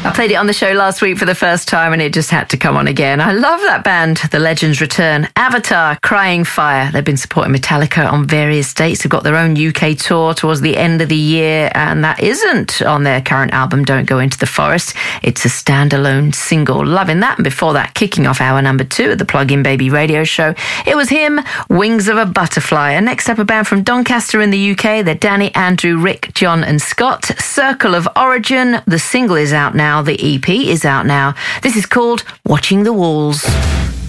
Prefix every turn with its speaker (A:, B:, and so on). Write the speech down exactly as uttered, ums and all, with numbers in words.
A: I played it on the show last week for the first time and it just had to come on again. I love that band, The Legends Return. Avatar, Crying Fire. They've been supporting Metallica on various dates. They've got their own U K tour towards the end of the year, and that isn't on their current album, Don't Go Into the Forest. It's a standalone single. Loving that. And before that, kicking off hour number two of the Plug-in Baby radio show, it was him, Wings of a Butterfly. And next up, a band from Doncaster in the U K. They're Danny, Andrew, Rick, John and Scott. Circle of Origin. The single is out now. The E P is out now. This is called Watching the Walls.